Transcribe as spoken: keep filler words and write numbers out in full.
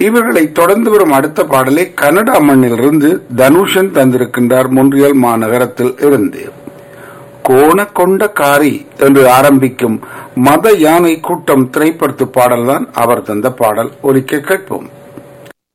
இவர்களை தொடர்ந்து வரும் அடுத்த பாடலை கனடா மண்ணிலிருந்து தனுஷன் தந்திருக்கின்றார். மொன்றியல் மாநகரத்தில் இருந்து கோண கொண்ட காரி என்று ஆரம்பிக்கும் மத யானை கூட்டம் திரைப்படத்து பாடல்தான் அவர் தந்த பாடல். ஒலிக்க கேட்போம்.